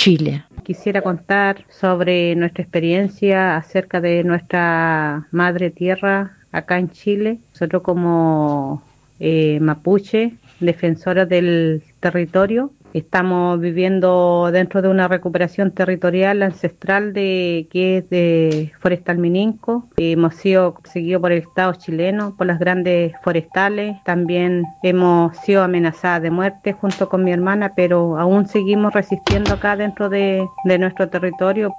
Chile. Quisiera contar sobre nuestra experiencia acerca de nuestra madre tierra acá en Chile. Nosotros como mapuche, defensora del territorio, estamos viviendo dentro de una recuperación territorial ancestral que es de Forestal Mininco. Hemos sido seguidos por el Estado chileno, por las grandes forestales. También hemos sido amenazadas de muerte junto con mi hermana, pero aún seguimos resistiendo acá dentro de nuestro territorio.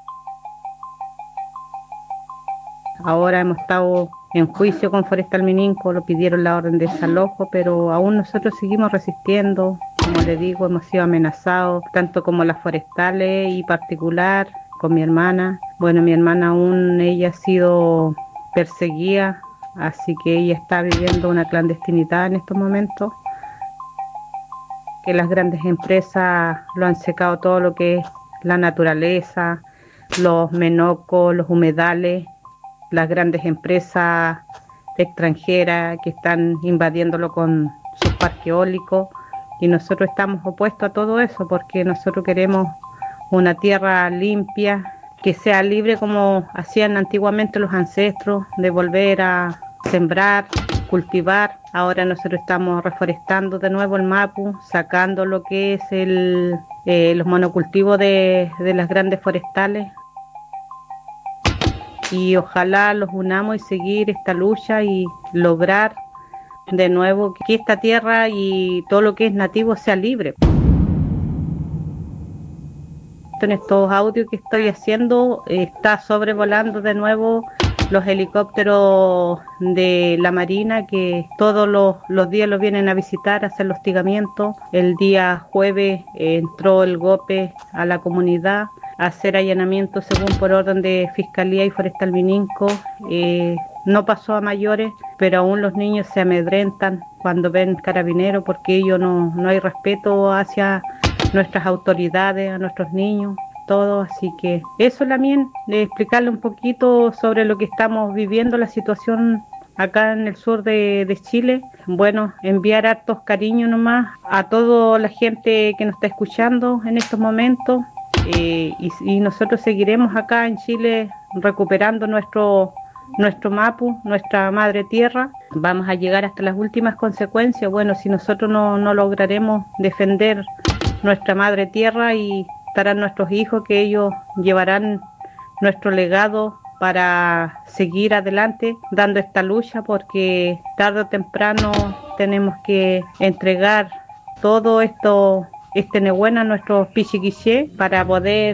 Ahora hemos estado en juicio con Forestal Mininco, lo pidieron la orden de desalojo, pero aún nosotros seguimos resistiendo. Como le digo, hemos sido amenazados, tanto como las forestales y particular con mi hermana. Bueno, mi hermana aún, ella ha sido perseguida, así que ella está viviendo una clandestinidad en estos momentos. Que las grandes empresas lo han secado todo lo que es la naturaleza, los menocos, los humedales, las grandes empresas extranjeras que están invadiéndolo con sus parques eólicos, y nosotros estamos opuestos a todo eso porque nosotros queremos una tierra limpia, que sea libre como hacían antiguamente los ancestros, de volver a sembrar, cultivar. Ahora nosotros estamos reforestando de nuevo el Mapu, sacando lo que es los monocultivos de las grandes forestales. Y ojalá los unamos y seguir esta lucha y lograr de nuevo que esta tierra y todo lo que es nativo sea libre. En estos audios que estoy haciendo está sobrevolando de nuevo los helicópteros de la Marina, que todos los días los vienen a visitar, a hacer los hostigamientos. El día jueves entró el GOPE a la comunidad a hacer allanamientos según por orden de Fiscalía y Forestal Mininco. No pasó a mayores, pero aún los niños se amedrentan cuando ven carabineros porque ellos no hay respeto hacia nuestras autoridades, a nuestros niños, todo. Así que eso también, de explicarle un poquito sobre lo que estamos viviendo, la situación acá en el sur de Chile. Bueno, enviar hartos cariños nomás a toda la gente que nos está escuchando en estos momentos. Y nosotros seguiremos acá en Chile recuperando nuestro Mapu, nuestra madre tierra. Vamos a llegar hasta las últimas consecuencias. Bueno, si nosotros no lograremos defender nuestra madre tierra, y estarán nuestros hijos, que ellos llevarán nuestro legado para seguir adelante dando esta lucha, porque tarde o temprano tenemos que entregar todo esto, este Nehuena, nuestros pichiquiché, para poder